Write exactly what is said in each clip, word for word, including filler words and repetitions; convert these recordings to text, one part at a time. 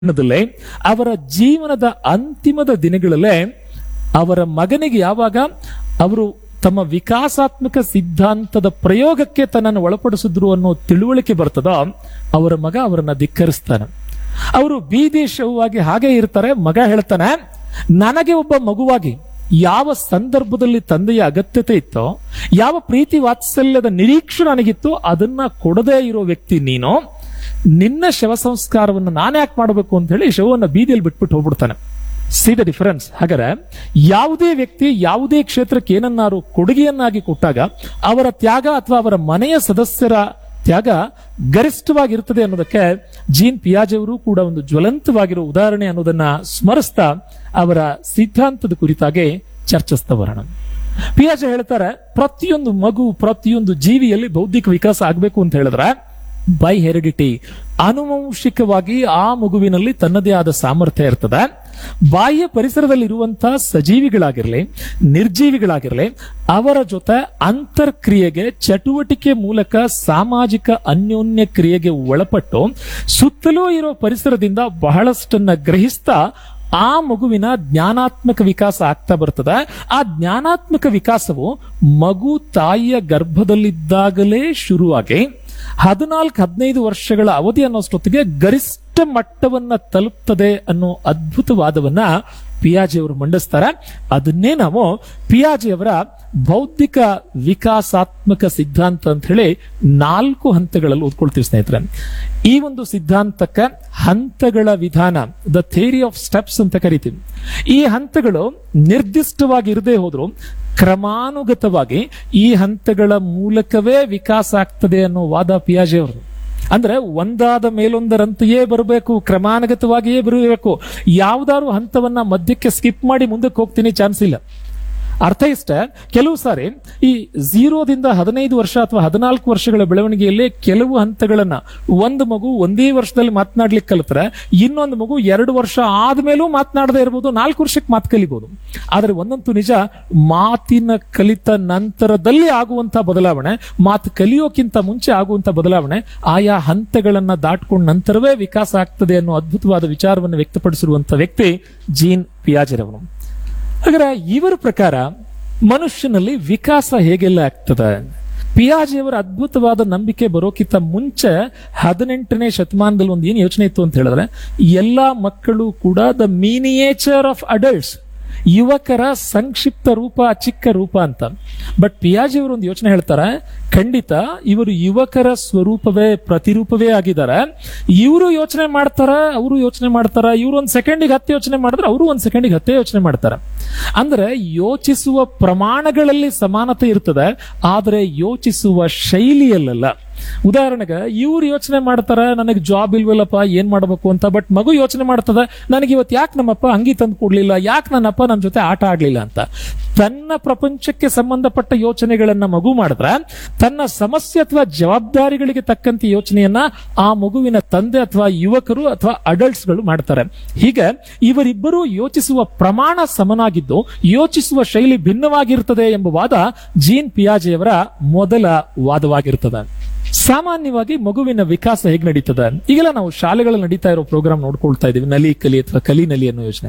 ದಿನದಲ್ಲೇ ಅವರ ಜೀವನದ ಅಂತಿಮದ ದಿನಗಳಲ್ಲೇ ಅವರ ಮಗನಿಗೆ ಯಾವಾಗ ಅವರು ತಮ್ಮ ವಿಕಾಸಾತ್ಮಕ ಸಿದ್ಧಾಂತದ ಪ್ರಯೋಗಕ್ಕೆ ತನ್ನನ್ನು ಒಳಪಡಿಸಿದ್ರು ಅನ್ನೋ ತಿಳುವಳಿಕೆ ಬರ್ತದೋ ಅವರ ಮಗ ಅವರನ್ನ ಧಿಕ್ಕರಿಸ್ತಾನೆ. ಅವರು ಬೀದಿ ಶವವಾಗಿ ಹಾಗೆ ಇರ್ತಾರೆ. ಮಗ ಹೇಳ್ತಾನೆ, ನನಗೆ ಒಬ್ಬ ಮಗುವಾಗಿ ಯಾವ ಸಂದರ್ಭದಲ್ಲಿ ತಂದೆಯ ಅಗತ್ಯತೆ ಇತ್ತೋ, ಯಾವ ಪ್ರೀತಿ ವಾತ್ಸಲ್ಯದ ನಿರೀಕ್ಷೆ ನನಗಿತ್ತು, ಅದನ್ನ ಕೊಡದೇ ಇರೋ ವ್ಯಕ್ತಿ ನೀನು. ನಿನ್ನ ಶವ ಸಂಸ್ಕಾರವನ್ನು ನಾನು ಯಾಕೆ ಮಾಡಬೇಕು ಅಂತ ಹೇಳಿ ಶವವನ್ನು ಬೀದಿಯಲ್ಲಿ ಬಿಟ್ಬಿಟ್ಟು ಹೋಗ್ಬಿಡ್ತಾನೆ. C the difference. ಹಾಗಾದ್ರೆ ಯಾವುದೇ ವ್ಯಕ್ತಿ ಯಾವುದೇ ಕ್ಷೇತ್ರಕ್ಕೆ ಏನನ್ನಾರು ಕೊಡುಗೆಯನ್ನಾಗಿ ಕೊಟ್ಟಾಗ ಅವರ ತ್ಯಾಗ ಅಥವಾ ಅವರ ಮನೆಯ ಸದಸ್ಯರ ತ್ಯಾಗ ಗರಿಷ್ಠವಾಗಿರುತ್ತದೆ ಅನ್ನೋದಕ್ಕೆ ಜೀನ್ ಪಿಯಾಜೆ ಅವರು ಕೂಡ ಒಂದು ಜ್ವಲಂತವಾಗಿರೋ ಉದಾಹರಣೆ ಅನ್ನೋದನ್ನ ಸ್ಮರಿಸ್ತಾ ಅವರ ಸಿದ್ಧಾಂತದ ಕುರಿತಾಗಿ ಚರ್ಚಿಸ್ತಾ ಬರೋಣ. ಪಿಯಾಜೆ ಹೇಳ್ತಾರೆ, ಪ್ರತಿಯೊಂದು ಮಗು ಪ್ರತಿಯೊಂದು ಜೀವಿಯಲ್ಲಿ ಬೌದ್ಧಿಕ ವಿಕಾಸ ಆಗಬೇಕು ಅಂತ ಹೇಳಿದ್ರೆ ಬೈ ಹೆರಿಡಿಟಿ, ಆನುವಂಶಿಕವಾಗಿ ಆ ಮಗುವಿನಲ್ಲಿ ತನ್ನದೇ ಆದ ಸಾಮರ್ಥ್ಯ ಇರ್ತದೆ. ಬಾಹ್ಯ ಪರಿಸರದಲ್ಲಿ ಇರುವಂತಹ ಸಜೀವಿಗಳಾಗಿರ್ಲಿ ನಿರ್ಜೀವಿಗಳಾಗಿರ್ಲಿ ಅವರ ಜೊತೆ ಅಂತರ್ಕ್ರಿಯೆಗೆ, ಚಟುವಟಿಕೆ ಮೂಲಕ ಸಾಮಾಜಿಕ ಅನ್ಯೋನ್ಯ ಕ್ರಿಯೆಗೆ ಒಳಪಟ್ಟು ಸುತ್ತಲೂ ಇರೋ ಪರಿಸರದಿಂದ ಬಹಳಷ್ಟನ್ನ ಗ್ರಹಿಸ್ತಾ ಆ ಮಗುವಿನ ಜ್ಞಾನಾತ್ಮಕ ವಿಕಾಸ ಆಗ್ತಾ ಬರ್ತದೆ. ಆ ಜ್ಞಾನಾತ್ಮಕ ವಿಕಾಸವು ಮಗು ತಾಯಿಯ ಗರ್ಭದಲ್ಲಿದ್ದಾಗಲೇ ಶುರುವಾಗಿ ಹದಿನಾಲ್ಕು ಹದಿನೈದು ವರ್ಷಗಳ ಅವಧಿ ಅನ್ನೋಷ್ಟೊತ್ತಿಗೆ ಗರಿಷ್ಠ ಮಟ್ಟವನ್ನ ತಲುಪ್ತದೆ ಅನ್ನೋ ಅದ್ಭುತವಾದವನ್ನ ಪಿಯಾಜೆ ಅವರು ಮಂಡಿಸ್ತಾರೆ. ಅದನ್ನೇ ನಾವು ಪಿಯಾಜೆಯವರ ಬೌದ್ಧಿಕ ವಿಕಾಸಾತ್ಮಕ ಸಿದ್ಧಾಂತ ಅಂತ ಹೇಳಿ ನಾಲ್ಕು ಹಂತಗಳಲ್ಲಿ ಓದ್ಕೊಳ್ತೀವಿ ಸ್ನೇಹಿತರೆ. ಈ ಒಂದು ಸಿದ್ಧಾಂತಕ್ಕೆ ಹಂತಗಳ ವಿಧಾನ, ದ ಥಿಯರಿ ಆಫ್ ಸ್ಟೆಪ್ಸ್ ಅಂತ ಕರಿತೀವಿ. ಈ ಹಂತಗಳು ನಿರ್ದಿಷ್ಟವಾಗಿ ಇರದೇ ಹೋದ್ರು ಕ್ರಮಾನುಗತವಾಗಿ ಈ ಹಂತಗಳ ಮೂಲಕವೇ ವಿಕಾಸ ಆಗ್ತದೆ ಅನ್ನೋ ವಾದ ಪಿಯಾಜೆ ಅವರು. ಅಂದ್ರೆ ಒಂದಾದ ಮೇಲೊಂದರಂತೆಯೇ ಬರಬೇಕು, ಕ್ರಮಾನುಗತವಾಗಿಯೇ ಬರಬೇಕು. ಯಾವ್ದಾದ್ರು ಹಂತವನ್ನ ಮಧ್ಯಕ್ಕೆ ಸ್ಕಿಪ್ ಮಾಡಿ ಮುಂದಕ್ಕೆ ಹೋಗ್ತೀನಿ ಚಾನ್ಸ್ ಇಲ್ಲ. ಅರ್ಥ ಇಷ್ಟೇ, ಕೆಲವು ಸಾರಿ ಈ ಝೀರೋದಿಂದ ಹದಿನೈದು ವರ್ಷ ಅಥವಾ ಹದಿನಾಲ್ಕು ವರ್ಷಗಳ ಬೆಳವಣಿಗೆಯಲ್ಲಿ ಕೆಲವು ಹಂತಗಳನ್ನ ಒಂದು ಮಗು ಒಂದೇ ವರ್ಷದಲ್ಲಿ ಮಾತನಾಡ್ಲಿಕ್ಕೆ ಕಲಿತ್ರೆ ಇನ್ನೊಂದು ಮಗು ಎರಡು ವರ್ಷ ಆದ್ಮೇಲೂ ಮಾತನಾಡದೇ ಇರಬಹುದು, ನಾಲ್ಕು ವರ್ಷಕ್ಕೆ ಮಾತು ಕಲಿಬಹುದು. ಆದ್ರೆ ಒಂದಂತೂ ನಿಜ, ಮಾತಿನ ಕಲಿತ ನಂತರದಲ್ಲಿ ಆಗುವಂತಹ ಬದಲಾವಣೆ, ಮಾತು ಕಲಿಯೋಕ್ಕಿಂತ ಮುಂಚೆ ಆಗುವಂತ ಬದಲಾವಣೆ ಆಯಾ ಹಂತಗಳನ್ನ ದಾಟ್ಕೊಂಡ ನಂತರವೇ ವಿಕಾಸ ಆಗ್ತದೆ ಅನ್ನೋ ಅದ್ಭುತವಾದ ವಿಚಾರವನ್ನು ವ್ಯಕ್ತಪಡಿಸಿರುವಂತ ವ್ಯಕ್ತಿ ಜೀನ್ ಪಿಯಾಜೆರವರು. ಹಾಗಾದ್ರೆ ಇವರ ಪ್ರಕಾರ ಮನುಷ್ಯನಲ್ಲಿ ವಿಕಾಸ ಹೇಗೆಲ್ಲ ಆಗ್ತದೆ? ಪಿಯಾಜೆಯವರ ಅದ್ಭುತವಾದ ನಂಬಿಕೆ ಬರೋಕ್ಕಿಂತ ಮುಂಚೆ ಹದಿನೆಂಟನೇ ಶತಮಾನದಲ್ಲಿ ಒಂದು ಏನು ಯೋಚನೆ ಇತ್ತು ಅಂತ ಹೇಳಿದ್ರೆ, ಎಲ್ಲಾ ಮಕ್ಕಳು ಕೂಡ ದ ಮಿನಿಯೇಚರ್ ಆಫ್ ಅಡಲ್ಟ್ಸ್, ಯುವಕರ ಸಂಕ್ಷಿಪ್ತ ರೂಪ, ಚಿಕ್ಕ ರೂಪ ಅಂತ. ಬಟ್ ಪಿಯಾಜೆ ಅವರು ಒಂದು ಯೋಚನೆ ಹೇಳ್ತಾರೆ, ಖಂಡಿತ ಇವರು ಯುವಕರ ಸ್ವರೂಪವೇ ಪ್ರತಿರೂಪವೇ ಆಗಿದ್ದಾರೆ. ಇವರು ಯೋಚನೆ ಮಾಡ್ತಾರ, ಅವರು ಯೋಚನೆ ಮಾಡ್ತಾರ, ಇವರು ಒಂದ್ ಸೆಕೆಂಡಿಗೆ ಹತ್ತು ಯೋಚನೆ ಮಾಡಿದ್ರೆ ಅವರು ಒಂದ್ ಸೆಕೆಂಡಿಗೆ ಹತ್ತೇ ಯೋಚನೆ ಮಾಡ್ತಾರೆ. ಅಂದ್ರೆ ಯೋಚಿಸುವ ಪ್ರಮಾಣಗಳಲ್ಲಿ ಸಮಾನತೆ ಇರ್ತದೆ, ಆದ್ರೆ ಯೋಚಿಸುವ ಶೈಲಿಯಲ್ಲ. ಉದಾಹರಣೆಗೆ ಇವ್ರು ಯೋಚನೆ ಮಾಡ್ತಾರ, ನನಗೆ ಜಾಬ್ ಇಲ್ವಲ್ಲಪ್ಪ ಏನ್ ಮಾಡ್ಬೇಕು ಅಂತ. ಬಟ್ ಮಗು ಯೋಚನೆ ಮಾಡ್ತದೆ, ನನಗೆ ಇವತ್ತು ಯಾಕೆ ನಮ್ಮಪ್ಪ ಅಂಗಿ ತಂದು ಕೊಡ್ಲಿಲ್ಲ, ಯಾಕೆ ನನ್ನಪ್ಪ ನನ್ನ ಜೊತೆ ಆಟ ಆಡ್ಲಿಲ್ಲ ಅಂತ. ತನ್ನ ಪ್ರಪಂಚಕ್ಕೆ ಸಂಬಂಧಪಟ್ಟ ಯೋಚನೆಗಳನ್ನ ಮಗು ಮಾಡಿದ್ರೆ ತನ್ನ ಸಮಸ್ಯೆ ಅಥವಾ ಜವಾಬ್ದಾರಿಗಳಿಗೆ ತಕ್ಕಂತೆ ಯೋಚನೆಯನ್ನ ಆ ಮಗುವಿನ ತಂದೆ ಅಥವಾ ಯುವಕರು ಅಥವಾ ಅಡಲ್ಟ್ಸ್ ಗಳು ಮಾಡ್ತಾರೆ. ಹೀಗೆ ಇವರಿಬ್ಬರು ಯೋಚಿಸುವ ಪ್ರಮಾಣ ಸಮನಾಗಿದ್ದು ಯೋಚಿಸುವ ಶೈಲಿ ಭಿನ್ನವಾಗಿರ್ತದೆ ಎಂಬ ವಾದ ಜೀನ್ ಪಿಯಾಜೆಯವರ ಮೊದಲ ವಾದವಾಗಿರ್ತದೆ. ಸಾಮಾನ್ಯವಾಗಿ ಮಗುವಿನ ವಿಕಾಸ ಹೇಗೆ ನಡೀತದೆ? ಈಗೆಲ್ಲ ನಾವು ಶಾಲೆಗಳಲ್ಲಿ ನಡೀತಾ ಇರೋ ಪ್ರೋಗ್ರಾಮ್ ನೋಡ್ಕೊಳ್ತಾ ಇದೀವಿ, ನಲಿ ಕಲಿ ಅಥವಾ ಕಲಿ ನಲಿ ಅನ್ನೋ ಯೋಚನೆ.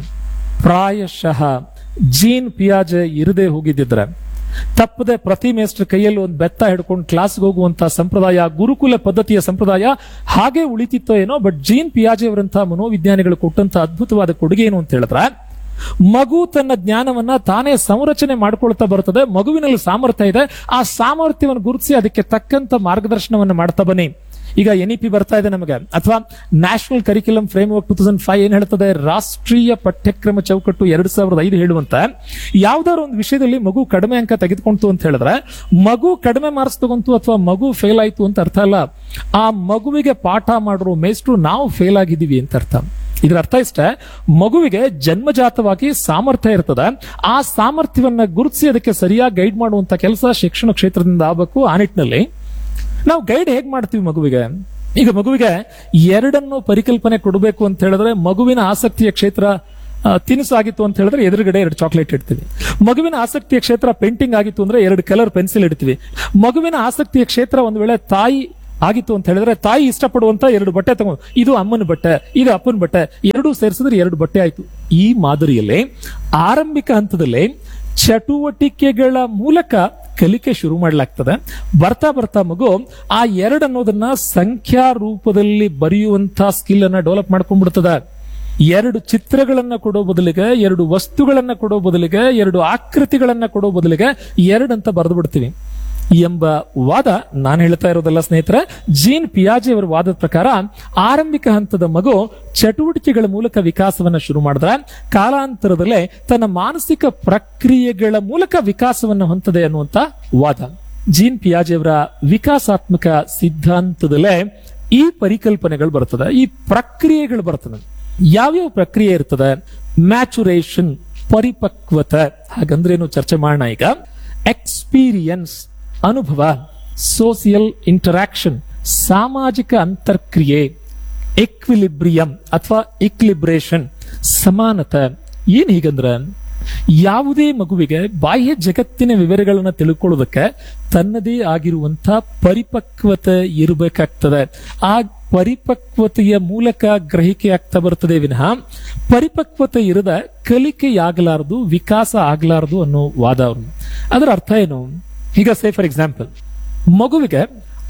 ಪ್ರಾಯಶಃ ಜೀನ್ ಪಿಯಾಜೆ ಇರದೇ ಹೋಗಿದ್ದಿದ್ರೆ ತಪ್ಪದೆ ಪ್ರತಿ ಮೇಸ್ಟರ್ ಕೈಯಲ್ಲಿ ಒಂದು ಬೆತ್ತ ಹಿಡ್ಕೊಂಡು ಕ್ಲಾಸ್ಗೆ ಹೋಗುವಂತಹ ಸಂಪ್ರದಾಯ, ಗುರುಕುಲ ಪದ್ಧತಿಯ ಸಂಪ್ರದಾಯ ಹಾಗೆ ಉಳಿತಿತ್ತೋ ಏನೋ. ಬಟ್ ಜೀನ್ ಪಿಯಾಜೆ ಅವರಂತಹ ಮನೋವಿಜ್ಞಾನಿಗಳು ಕೊಟ್ಟಂತಹ ಅದ್ಭುತವಾದ ಕೊಡುಗೆ ಏನು ಅಂತ ಹೇಳಿದ್ರೆ, ಮಗು ತನ್ನ ಜ್ಞಾನವನ್ನ ತಾನೇ ಸಂರಚನೆ ಮಾಡ್ಕೊಳ್ತಾ ಬರ್ತದೆ. ಮಗುವಿನಲ್ಲಿ ಸಾಮರ್ಥ್ಯ ಇದೆ, ಆ ಸಾಮರ್ಥ್ಯವನ್ನು ಗುರುತಿಸಿ ಅದಕ್ಕೆ ತಕ್ಕಂತ ಮಾರ್ಗದರ್ಶನವನ್ನು ಮಾಡ್ತಾ ಬನ್ನಿ. ಈಗ ಎನ್ ಇ ಪಿ ಬರ್ತಾ ಇದೆ ನಮಗೆ, ಅಥವಾ national curriculum frame work two thousand five ಏನ್ ಹೇಳ್ತದೆ, ರಾಷ್ಟ್ರೀಯ ಪಠ್ಯಕ್ರಮ ಚೌಕಟ್ಟು ಎರಡ್ ಸಾವಿರದ ಐದು ಹೇಳುವಂತ ಯಾವ್ದಾದ್ರು ಒಂದು ವಿಷಯದಲ್ಲಿ ಮಗು ಕಡಿಮೆ ಅಂಕ ತೆಗೆದುಕೊಂತು ಅಂತ ಹೇಳಿದ್ರೆ ಮಗು ಕಡಿಮೆ ಮಾರ್ಕ್ಸ್ ತಗೊಂತು ಅಥವಾ ಮಗು ಫೇಲ್ ಆಯ್ತು ಅಂತ ಅರ್ಥ ಅಲ್ಲ. ಆ ಮಗುವಿಗೆ ಪಾಠ ಮಾಡಿರೋ ಮೇಷ್ಟ್ರು ನಾವು ಫೇಲ್ ಆಗಿದ್ದೀವಿ ಅಂತ ಅರ್ಥ. ಇದರ ಅರ್ಥ ಇಷ್ಟೇ, ಮಗುವಿಗೆ ಜನ್ಮಜಾತವಾಗಿ ಸಾಮರ್ಥ್ಯ ಇರ್ತದೆ, ಆ ಸಾಮರ್ಥ್ಯವನ್ನ ಗುರುತಿಸಿ ಅದಕ್ಕೆ ಸರಿಯಾಗಿ ಗೈಡ್ ಮಾಡುವಂತ ಕೆಲಸ ಶಿಕ್ಷಣ ಕ್ಷೇತ್ರದಿಂದ ಆಗಬೇಕು. ಆ ನಿಟ್ಟಿನಲ್ಲಿ ನಾವು ಗೈಡ್ ಹೇಗ್ ಮಾಡ್ತೀವಿ ಮಗುವಿಗೆ? ಈಗ ಮಗುವಿಗೆ ಎರಡನ್ನು ಪರಿಕಲ್ಪನೆ ಕೊಡಬೇಕು ಅಂತ ಹೇಳಿದ್ರೆ, ಮಗುವಿನ ಆಸಕ್ತಿಯ ಕ್ಷೇತ್ರ ತಿನಿಸು ಆಗಿತ್ತು ಅಂತ ಹೇಳಿದ್ರೆ ಎದುರುಗಡೆ ಎರಡು ಚಾಕ್ಲೇಟ್ ಇಡ್ತೀವಿ. ಮಗುವಿನ ಆಸಕ್ತಿಯ ಕ್ಷೇತ್ರ ಪೇಂಟಿಂಗ್ ಆಗಿತ್ತು ಅಂದ್ರೆ ಎರಡು ಕಲರ್ ಪೆನ್ಸಿಲ್ ಇಡ್ತೀವಿ. ಮಗುವಿನ ಆಸಕ್ತಿಯ ಕ್ಷೇತ್ರ ಒಂದು ವೇಳೆ ತಾಯಿ ಆಗಿತ್ತು ಅಂತ ಹೇಳಿದ್ರೆ ತಾಯಿ ಇಷ್ಟಪಡುವಂತ ಎರಡು ಬಟ್ಟೆ ತಗೊಂಡು ಇದು ಅಮ್ಮನ ಬಟ್ಟೆ ಇದು ಅಪ್ಪನ ಬಟ್ಟೆ ಎರಡೂ ಸೇರಿಸಿದ್ರೆ ಎರಡು ಬಟ್ಟೆ ಆಯ್ತು. ಈ ಮಾದರಿಯಲ್ಲಿ ಆರಂಭಿಕ ಹಂತದಲ್ಲಿ ಚಟುವಟಿಕೆಗಳ ಮೂಲಕ ಕಲಿಕೆ ಶುರು ಮಾಡಲಾಗ್ತದೆ. ಬರ್ತಾ ಬರ್ತಾ ಮಗು ಆ ಎರಡು ಅನ್ನೋದನ್ನ ಸಂಖ್ಯಾ ರೂಪದಲ್ಲಿ ಬರೆಯುವಂತ ಸ್ಕಿಲ್ ಅನ್ನ ಡೆವಲಪ್ ಮಾಡ್ಕೊಂಡ್ಬಿಡ್ತದೆ. ಎರಡು ಚಿತ್ರಗಳನ್ನ ಕೊಡೋ ಬದಲಿಗೆ, ಎರಡು ವಸ್ತುಗಳನ್ನ ಕೊಡೋ ಬದಲಿಗೆ, ಎರಡು ಆಕೃತಿಗಳನ್ನ ಕೊಡೋ ಬದಲಿಗೆ ಎರಡು ಅಂತ ಬರೆದು ಬಿಡ್ತೀವಿ ಎಂಬ ವಾದ ನಾನು ಹೇಳ್ತಾ ಇರೋದಲ್ಲ ಸ್ನೇಹಿತರೆ. ಜೀನ್ ಪಿಯಾಜೆ ಅವರ ವಾದದ ಪ್ರಕಾರ ಆರಂಭಿಕ ಹಂತದ ಮಗು ಚಟುವಟಿಕೆಗಳ ಮೂಲಕ ವಿಕಾಸವನ್ನ ಶುರು ಮಾಡಿದ್ರೆ ಕಾಲಾಂತರದಲ್ಲೇ ತನ್ನ ಮಾನಸಿಕ ಪ್ರಕ್ರಿಯೆಗಳ ಮೂಲಕ ವಿಕಾಸವನ್ನು ಹೊಂದದೆ ಅನ್ನುವಂತ ವಾದ. ಜೀನ್ ಪಿಯಾಜೆ ಅವರ ವಿಕಾಸಾತ್ಮಕ ಸಿದ್ಧಾಂತದಲ್ಲೇ ಈ ಪರಿಕಲ್ಪನೆಗಳು ಬರ್ತದೆ, ಈ ಪ್ರಕ್ರಿಯೆಗಳು ಬರ್ತದೆ. ಯಾವ್ಯಾವ ಪ್ರಕ್ರಿಯೆ ಇರ್ತದೆ? ಮ್ಯಾಚುರೇಷನ್, ಪರಿಪಕ್ವತೆ. ಹಾಗಂದ್ರೇನು ಚರ್ಚೆ ಮಾಡೋಣ ಈಗ. ಎಕ್ಸ್ಪೀರಿಯನ್ಸ್, ಅನುಭವ. ಸೋಸಿಯಲ್ ಇಂಟರಾಕ್ಷನ್, ಸಾಮಾಜಿಕ ಅಂತರ್ಕ್ರಿಯೆ. ಎಕ್ವಿಲಿಬ್ರಿಯಂ ಅಥವಾ ಇಕ್ಲಿಬ್ರೇಷನ್, ಸಮಾನತೆ. ಏನ್ ಹೀಗಂದ್ರ ಯಾವುದೇ ಮಗುವಿಗೆ ಬಾಹ್ಯ ಜಗತ್ತಿನ ವಿವರಗಳನ್ನ ತಿಳ್ಕೊಳ್ಳೋದಕ್ಕೆ ತನ್ನದೇ ಆಗಿರುವಂತ ಪರಿಪಕ್ವತೆ ಇರಬೇಕಾಗ್ತದೆ. ಆ ಪರಿಪಕ್ವತೆಯ ಮೂಲಕ ಗ್ರಹಿಕೆ ಆಗ್ತಾ ಬರ್ತದೆ ವಿನಃ ಪರಿಪಕ್ವತೆ ಇರದ ಕಲಿಕೆಯಾಗಲಾರದು, ವಿಕಾಸ ಆಗಲಾರದು ಅನ್ನೋ ವಾದ ಅವರು. ಅದರ ಅರ್ಥ ಏನು? ಈಗ ಸೇ ಫಾರ್ ಎಕ್ಸಾಂಪಲ್, ಮಗುವಿಗೆ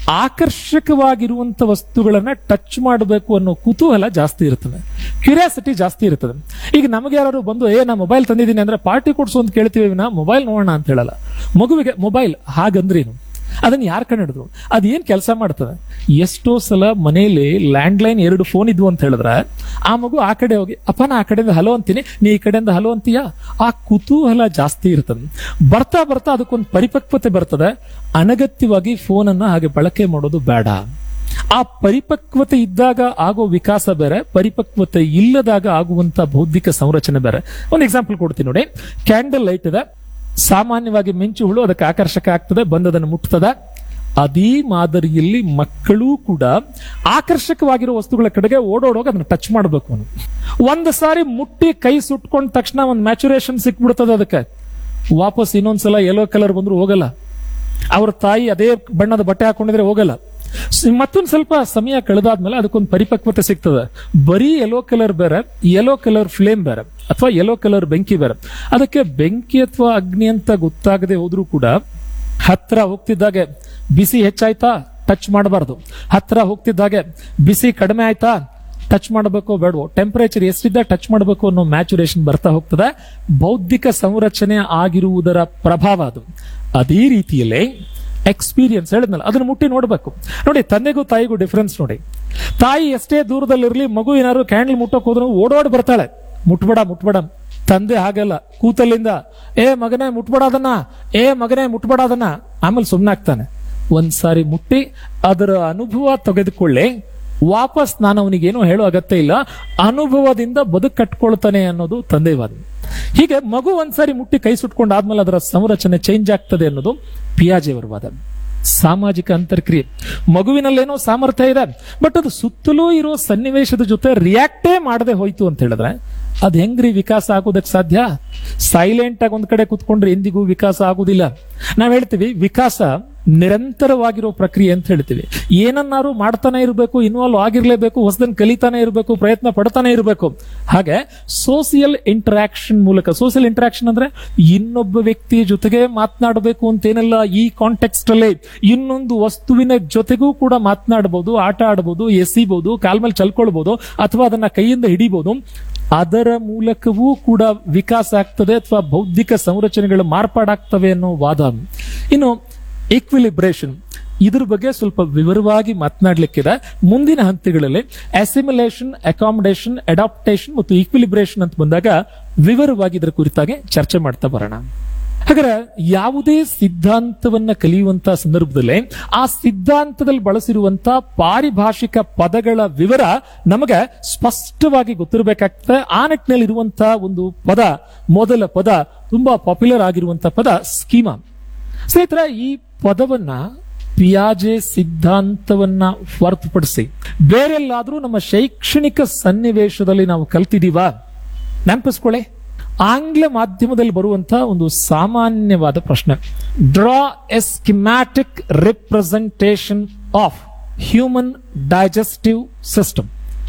ಆಕರ್ಷಕವಾಗಿರುವಂತ ವಸ್ತುಗಳನ್ನ ಟಚ್ ಮಾಡಬೇಕು ಅನ್ನೋ ಕುತೂಹಲ ಜಾಸ್ತಿ ಇರ್ತದೆ, ಕ್ಯೂರಿಯಾಸಿಟಿ ಜಾಸ್ತಿ ಇರ್ತದೆ. ಈಗ ನಮಗೆ ಯಾರು ಬಂದು ಏ ನಾ ಮೊಬೈಲ್ ತಂದಿದ್ದೀನಿ ಅಂದ್ರೆ ಪಾರ್ಟಿ ಕೊಡ್ಸು ಅಂತ ಕೇಳ್ತೀವಿ ವಿನಃ ಮೊಬೈಲ್ ನೋಡೋಣ ಅಂತ ಹೇಳಲ್ಲ. ಮಗುವಿಗೆ ಮೊಬೈಲ್ ಹಾಗಂದ್ರೇನು, ಅದನ್ನ ಯಾರು ಕಂಡಿಡಿದ್ರು, ಅದೇನ್ ಕೆಲಸ ಮಾಡ್ತದೆ? ಎಷ್ಟೋ ಸಲ ಮನೆಯಲ್ಲಿ ಲ್ಯಾಂಡ್ ಲೈನ್ ಎರಡು ಫೋನ್ ಇದ್ವು ಅಂತ ಹೇಳಿದ್ರೆ ಆ ಮಗು ಆ ಕಡೆ ಹೋಗಿ ಅಪ್ಪ ನಾ ಆ ಕಡೆಯಿಂದ ಹಲೋ ಅಂತೀನಿ, ನೀ ಈ ಕಡೆಯಿಂದ ಹಲೋ ಅಂತೀಯ. ಆ ಕುತೂಹಲ ಜಾಸ್ತಿ ಇರ್ತದೆ. ಬರ್ತಾ ಬರ್ತಾ ಅದಕ್ಕೊಂದು ಪರಿಪಕ್ವತೆ ಬರ್ತದೆ. ಅನಗತ್ಯವಾಗಿ ಫೋನ್ ಅನ್ನ ಹಾಗೆ ಬಳಕೆ ಮಾಡೋದು ಬೇಡ. ಆ ಪರಿಪಕ್ವತೆ ಇದ್ದಾಗ ಆಗೋ ವಿಕಾಸ ಬೇರೆ, ಪರಿಪಕ್ವತೆ ಇಲ್ಲದಾಗ ಆಗುವಂತ ಬೌದ್ಧಿಕ ಸಂರಚನೆ ಬೇರೆ. ಒಂದು ಎಕ್ಸಾಂಪಲ್ ಕೊಡ್ತೀನಿ ನೋಡಿ. ಕ್ಯಾಂಡಲ್ ಲೈಟ್ ಇದೆ, ಸಾಮಾನ್ಯವಾಗಿ ಮಿಂಚು ಹುಳು ಅದಕ್ಕೆ ಆಕರ್ಷಕ ಆಗ್ತದೆ, ಬಂದದನ್ನು ಮುಟ್ತದ. ಅದೇ ಮಾದರಿಯಲ್ಲಿ ಮಕ್ಕಳು ಕೂಡ ಆಕರ್ಷಕವಾಗಿರೋ ವಸ್ತುಗಳ ಕಡೆಗೆ ಓಡೋಡೋಗ ಅದನ್ನ ಟಚ್ ಮಾಡಬೇಕು. ಅವನು ಒಂದು ಸಾರಿ ಮುಟ್ಟಿ ಕೈ ಸುಟ್ಕೊಂಡ ತಕ್ಷಣ ಒಂದು ಮ್ಯಾಚುರೇಷನ್ ಸಿಕ್ಬಿಡ್ತದೆ. ಅದಕ್ಕೆ ವಾಪಸ್ ಇನ್ನೊಂದ್ಸಲ ಯೆಲ್ಲೋ ಕಲರ್ ಬಂದ್ರು ಹೋಗಲ್ಲ. ಅವ್ರ ತಾಯಿ ಅದೇ ಬಣ್ಣದ ಬಟ್ಟೆ ಹಾಕೊಂಡಿದ್ರೆ ಹೋಗಲ್ಲ. ಮತ್ತೊಂದು ಸ್ವಲ್ಪ ಸಮಯ ಕಳೆದಾದ್ಮೇಲೆ ಅದಕ್ಕೊಂದು ಪರಿಪಕ್ವತೆ ಸಿಗ್ತದೆ. ಬರೀ ಯೆಲ್ಲೋ ಕಲರ್ ಬೇರೆ, ಯೆಲ್ಲೋ ಕಲರ್ ಫ್ಲೇಮ್ ಬೇರೆ, ಅಥವಾ ಯೆಲ್ಲೋ ಕಲರ್ ಬೆಂಕಿ ಬೇರೆ. ಅದಕ್ಕೆ ಬೆಂಕಿ ಅಥವಾ ಅಗ್ನಿ ಅಂತ ಗೊತ್ತಾಗದೆ ಹೋದ್ರೂ ಕೂಡ ಹತ್ರ ಹೋಗ್ತಿದ್ದಾಗೆ ಬಿಸಿ ಹೆಚ್ಚಾಯ್ತಾ ಟಚ್ ಮಾಡಬಾರ್ದು, ಹತ್ರ ಹೋಗ್ತಿದ್ದಾಗೆ ಬಿಸಿ ಕಡಿಮೆ ಆಯ್ತಾ ಟಚ್ ಮಾಡಬೇಕು ಬೇಡವೋ, ಟೆಂಪರೇಚರ್ ಎಷ್ಟಿದ್ದ ಟಚ್ ಮಾಡಬೇಕು ಅನ್ನೋ ಮ್ಯಾಚುರೇಷನ್ ಬರ್ತಾ ಹೋಗ್ತದೆ. ಬೌದ್ಧಿಕ ಸಂರಚನೆ ಆಗಿರುವುದರ ಪ್ರಭಾವ ಅದು. ಅದೇ ರೀತಿಯಲ್ಲೇ ಎಕ್ಸ್ಪೀರಿಯನ್ಸ್ ಹೇಳಿದ್ನಲ್ಲ, ಅದನ್ನ ಮುಟ್ಟಿ ನೋಡ್ಬೇಕು. ನೋಡಿ, ತಂದೆಗೂ ತಾಯಿಗೂ ಡಿಫರೆನ್ಸ್ ನೋಡಿ. ತಾಯಿ ಎಷ್ಟೇ ದೂರದಲ್ಲಿರಲಿ ಮಗು ಏನಾದ್ರು ಕ್ಯಾಂಡಲ್ ಮುಟ್ಟೋಕ್ ಹೋದ್ರು ಓಡೋಡ್ ಬರ್ತಾಳೆ, ಮುಟ್ಬೇಡ ಮುಟ್ಬೇಡ. ತಂದೆ ಹಾಗಲ್ಲ, ಕೂತಲ್ಲಿಂದ ಏ ಮಗನೇ ಮುಟ್ಬೇಡ ಅದನ್ನ, ಏ ಮಗನೇ ಮುಟ್ಬೇಡ ಅದನ್ನ. ಆಮೇಲೆ ಸುಮ್ನಾಗ್ತಾನೆ. ಒಂದ್ಸಾರಿ ಮುಟ್ಟಿ ಅದರ ಅನುಭವ ತೆಗೆದುಕೊಳ್ಳಿ, ವಾಪಸ್ ನಾನು ಅವನಿಗೇನು ಹೇಳೋ ಅಗತ್ಯ ಇಲ್ಲ, ಅನುಭವದಿಂದ ಬದುಕು ಕಟ್ಕೊಳ್ತಾನೆ ಅನ್ನೋದು ತಂದೆವಾದ. ಹೀಗೆ ಮಗು ಒಂದ್ಸಾರಿ ಮುಟ್ಟಿ ಕೈ ಸುಟ್ಕೊಂಡಾದ್ಮೇಲೆ ಅದರ ಸಂರಚನೆ ಚೇಂಜ್ ಆಗ್ತದೆ ಅನ್ನೋದು ಪಿಯಾಜೆಯವರ ವಾದ. ಸಾಮಾಜಿಕ ಅಂತರ್ಕ್ರಿಯೆ, ಮಗುವಿನಲ್ಲೇನೋ ಸಾಮರ್ಥ್ಯ ಇದೆ, ಬಟ್ ಅದು ಸುತ್ತಲೂ ಇರೋ ಸನ್ನಿವೇಶದ ಜೊತೆ ರಿಯಾಕ್ಟೇ ಮಾಡದೆ ಹೋಯ್ತು ಅಂತ ಹೇಳಿದ್ರೆ ಅದ್ ಹೆಂಗ್ರಿ ವಿಕಾಸ ಆಗೋದಕ್ಕೆ ಸಾಧ್ಯ? ಸೈಲೆಂಟ್ ಆಗಿ ಒಂದ್ ಕಡೆ ಕುತ್ಕೊಂಡ್ರೆ ಎಂದಿಗೂ ವಿಕಾಸ ಆಗುದಿಲ್ಲ. ನಾವ್ ಹೇಳ್ತೀವಿ ವಿಕಾಸ ನಿರಂತರವಾಗಿರೋ ಪ್ರಕ್ರಿಯೆ ಅಂತ ಹೇಳ್ತೀವಿ. ಏನನ್ನಾರು ಮಾಡ್ತಾನೆ ಇರಬೇಕು, ಇನ್ವಾಲ್ವ್ ಆಗಿರ್ಲೇಬೇಕು, ಹೊಸದನ್ನು ಕಲಿತಾನೆ ಇರಬೇಕು, ಪ್ರಯತ್ನ ಪಡ್ತಾನೆ ಇರಬೇಕು. ಹಾಗೆ ಸೋಸಿಯಲ್ ಇಂಟರಾಕ್ಷನ್ ಮೂಲಕ, ಸೋಸಿಯಲ್ ಇಂಟರಾಕ್ಷನ್ ಅಂದ್ರೆ ಇನ್ನೊಬ್ಬ ವ್ಯಕ್ತಿಯ ಜೊತೆಗೆ ಮಾತನಾಡಬೇಕು ಅಂತೇನಲ್ಲ, ಈ ಕಾಂಟೆಕ್ಸ್ಟ್ ಅಲ್ಲೇ ಇನ್ನೊಂದು ವಸ್ತುವಿನ ಜೊತೆಗೂ ಕೂಡ ಮಾತನಾಡಬಹುದು, ಆಟ ಆಡಬಹುದು, ಎಸಿಬಹುದು, ಕಾಲ್ ಮೇಲೆ ಚಲ್ಕೊಳ್ಬಹುದು, ಅಥವಾ ಅದನ್ನ ಕೈಯಿಂದ ಹಿಡಿಬಹುದು. ಅದರ ಮೂಲಕವೂ ಕೂಡ ವಿಕಾಸ ಆಗ್ತದೆ ಅಥವಾ ಬೌದ್ಧಿಕ ಸಂರಚನೆಗಳು ಮಾರ್ಪಾಡಾಗ್ತವೆ ಅನ್ನೋ ವಾದ. ಇನ್ನು ಈಕ್ವಿಲಿಬ್ರೇಷನ್, ಇದ್ರ ಬಗ್ಗೆ ಸ್ವಲ್ಪ ವಿವರವಾಗಿ ಮಾತನಾಡ್ಲಿಕ್ಕಿದೆ. ಮುಂದಿನ ಹಂತಗಳಲ್ಲಿ ಅಸಿಮಿಲೇಷನ್, ಅಕಾಮಡೇಷನ್, ಅಡಾಪ್ಟೇಷನ್ ಮತ್ತು ಈಕ್ವಿಲಿಬ್ರೇಷನ್ ಅಂತ ಬಂದಾಗ ವಿವರವಾಗಿ ಇದರ ಕುರಿತಾಗಿ ಚರ್ಚೆ ಮಾಡ್ತಾ ಬರೋಣ. ಹಾಗಾದ್ರೆ ಯಾವುದೇ ಸಿದ್ಧಾಂತವನ್ನ ಕಲಿಯುವಂತ ಸಂದರ್ಭದಲ್ಲಿ ಆ ಸಿದ್ಧಾಂತದಲ್ಲಿ ಬಳಸಿರುವಂತ ಪಾರಿಭಾಷಿಕ ಪದಗಳ ವಿವರ ನಮಗೆ ಸ್ಪಷ್ಟವಾಗಿ ಗೊತ್ತಿರಬೇಕಾಗ್ತದೆ. ಆ ನಿಟ್ಟಿನಲ್ಲಿ ಇರುವಂತಹ ಒಂದು ಪದ, ಮೊದಲ ಪದ ತುಂಬಾ ಪಾಪ್ಯುಲರ್ ಆಗಿರುವಂತಹ ಪದ ಸ್ಕೀಮಾ. ಸ್ನೇಹಿತರೆ, ಈ ಪದವನ್ನ ಪಿಯಾಜೆ ಸಿದ್ಧಾಂತವನ್ನ ಹೊರತುಪಡಿಸಿ ಬೇರೆಲ್ಲಾದ್ರೂ ನಮ್ಮ ಶೈಕ್ಷಣಿಕ ಸನ್ನಿವೇಶದಲ್ಲಿ ನಾವು ಕಲ್ತಿದೀವ? ನೆನಪಿಸ್ಕೊಳ್ಳಿ, ಆಂಗ್ಲ ಮಾಧ್ಯಮದಲ್ಲಿ ಬರುವಂತಹ ಒಂದು ಸಾಮಾನ್ಯವಾದ ಪ್ರಶ್ನೆ, draw A schematic representation of. Human digestive system,